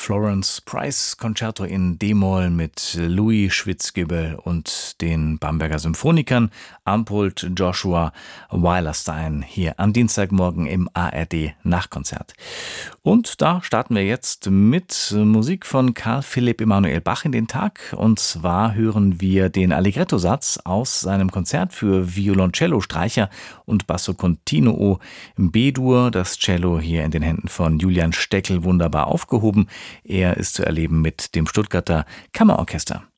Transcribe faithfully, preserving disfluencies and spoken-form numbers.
Florence Price Concerto in D-Moll mit Louis Schwitzgebel und den Bamberger Symphonikern am Pult Joshua Weilerstein hier am Dienstagmorgen im A R D Nachtkonzert. Und da starten wir jetzt mit Musik von Karl Philipp Emanuel Bach in den Tag. Und zwar hören wir den Allegretto-Satz aus seinem Konzert für Violoncello, Streicher und Basso Continuo im B-Dur. Das Cello hier in den Händen von Julian Steckel wunderbar aufgehoben. Er ist zu erleben mit dem Stuttgarter Kammerorchester.